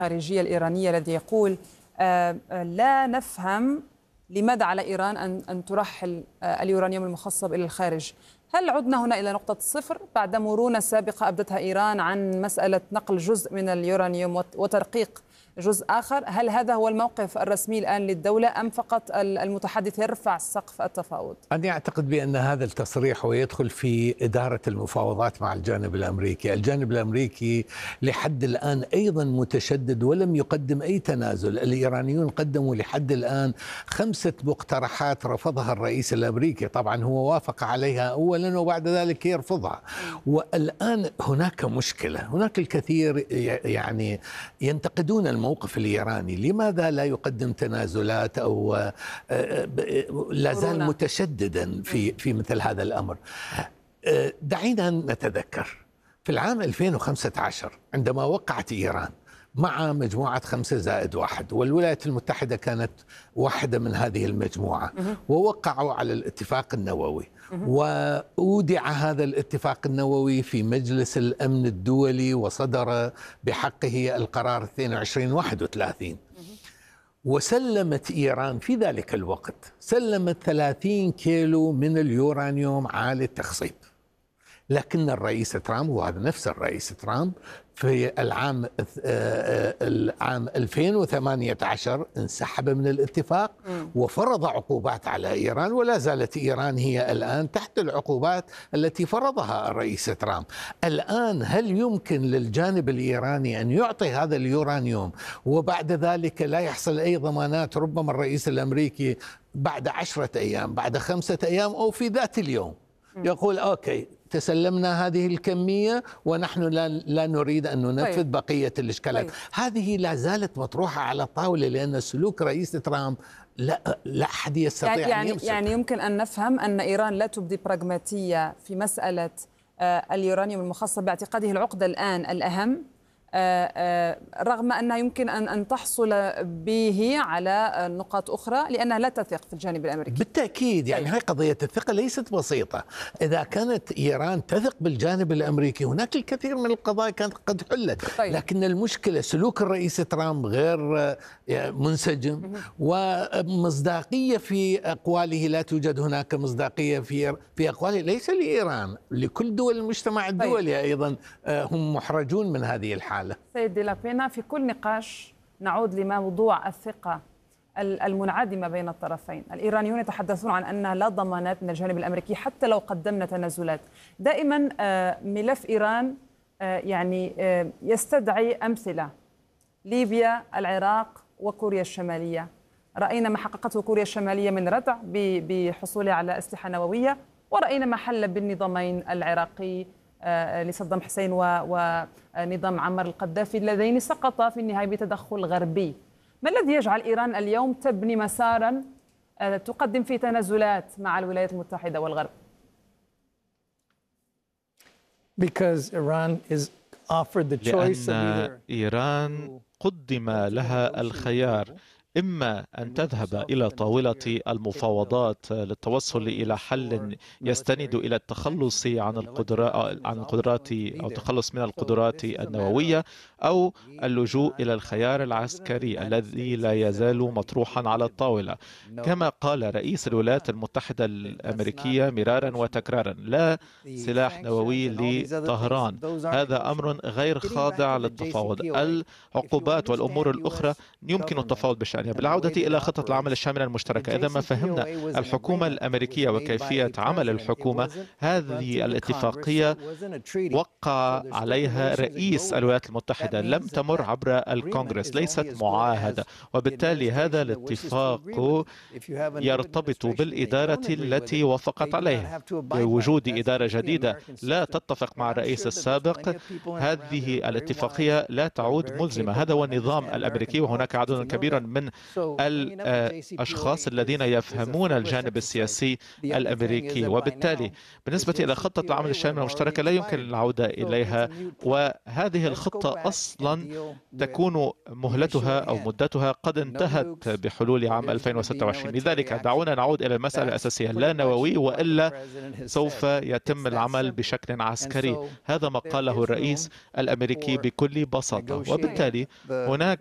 الخارجية الإيرانية الذي يقول لا نفهم لماذا على إيران أن ترحل اليورانيوم المخصب إلى الخارج. هل عدنا هنا إلى نقطة الصفر بعد مرونة سابقة أبدتها إيران عن مسألة نقل جزء من اليورانيوم وترقيق جزء آخر؟ هل هذا هو الموقف الرسمي الآن للدولة أم فقط المتحدث يرفع سقف التفاوض؟ أنا أعتقد بأن هذا التصريح ويدخل في إدارة المفاوضات مع الجانب الأمريكي. الجانب الأمريكي لحد الآن أيضا متشدد ولم يقدم أي تنازل. الإيرانيون قدموا لحد الآن 5 مقترحات رفضها الرئيس الأمريكي، طبعا هو وافق عليها أولا وبعد ذلك يرفضها. والآن هناك مشكلة، هناك الكثير يعني ينتقدون الموقف الإيراني، لماذا لا يقدم تنازلات أو لا زال متشددا في مثل هذا الأمر. دعينا نتذكر في العام 2015 عندما وقعت إيران مع مجموعة 5+1 والولايات المتحدة كانت واحدة من هذه المجموعة، ووقعوا على الاتفاق النووي، وأودع هذا الاتفاق النووي في مجلس الأمن الدولي وصدر بحقه القرار 2231. وسلمت إيران في ذلك الوقت 30 كيلو من اليورانيوم عالي التخصيب. لكن الرئيس ترامب، وهذا نفس الرئيس ترامب، في العام 2018 انسحب من الاتفاق وفرض عقوبات على إيران، ولا زالت إيران هي الآن تحت العقوبات التي فرضها الرئيس ترامب. الآن هل يمكن للجانب الإيراني أن يعطي هذا اليورانيوم وبعد ذلك لا يحصل أي ضمانات؟ ربما الرئيس الأمريكي بعد 10 أيام، بعد 5 أيام، أو في ذات اليوم يقول أوكي تسلمنا هذه الكمية ونحن لا نريد أن ننفذ بقية الإشكالات. هذه لا زالت مطروحة على الطاولة، لأن سلوك رئيس ترامب لا أحد يستطيع أن يمسك. يعني يمكن أن نفهم أن إيران لا تبدي براغماتية في مسألة اليورانيوم المخصب باعتقاده العقدة الآن الأهم، رغم أنها يمكن أن تحصل به على نقاط أخرى لأنها لا تثق في الجانب الأمريكي. بالتأكيد، يعني هاي قضية الثقة ليست بسيطة. إذا كانت إيران تثق بالجانب الأمريكي هناك الكثير من القضايا كانت قد حلت. لكن المشكلة سلوك الرئيس ترامب غير منسجم، ومصداقية في أقواله لا توجد هناك مصداقية في أقواله، ليس لإيران، لكل دول المجتمع الدولي أيضا هم محرجون من هذه الحالة. سيد دي لا بينا، في كل نقاش نعود لموضوع الثقة المنعدمة بين الطرفين. الإيرانيون يتحدثون عن أن لا ضمانات من الجانب الأمريكي حتى لو قدمنا تنازلات. دائما ملف إيران يعني يستدعي أمثلة: ليبيا، العراق، وكوريا الشمالية. رأينا ما حققته كوريا الشمالية من ردع بحصولها على أسلحة نووية، ورأينا ما حل بالنظامين العراقي لصدام حسين ونظام عمر القذافي اللذين سقطا في النهاية بتدخل غربي. ما الذي يجعل إيران اليوم تبني مسارا تقدم فيه تنازلات مع الولايات المتحدة والغرب؟ لأن إيران قدم لها الخيار، إما أن تذهب إلى طاولة المفاوضات للتوصل إلى حل يستند إلى التخلص عن القدرات أو التخلص من القدرات النووية، أو اللجوء إلى الخيار العسكري الذي لا يزال مطروحا على الطاولة. كما قال رئيس الولايات المتحدة الأمريكية مرارا وتكرارا: لا سلاح نووي لطهران، هذا أمر غير خاضع للتفاوض. العقوبات والأمور الأخرى يمكن التفاوض بشأنها. بالعودة إلى خطة العمل الشاملة المشتركة، إذا ما فهمنا الحكومة الأمريكية وكيفية عمل الحكومة، هذه الاتفاقية وقع عليها رئيس الولايات المتحدة، لم تمر عبر الكونغرس، ليست معاهدة، وبالتالي هذا الاتفاق يرتبط بالإدارة التي وافقت عليه. بوجود إدارة جديدة لا تتفق مع الرئيس السابق، هذه الاتفاقية لا تعود ملزمة. هذا هو النظام الأمريكي، وهناك عدد كبير من الأشخاص الذين يفهمون الجانب السياسي الأمريكي، وبالتالي بالنسبة إلى خطة العمل الشامل المشتركة لا يمكن العودة إليها. وهذه الخطة أصلا أصلا تكون مهلتها أو مدتها قد انتهت بحلول عام 2026. لذلك دعونا نعود إلى المسألة الأساسية: لا نووي وإلا سوف يتم العمل بشكل عسكري. هذا ما قاله الرئيس الأمريكي بكل بساطة. وبالتالي هناك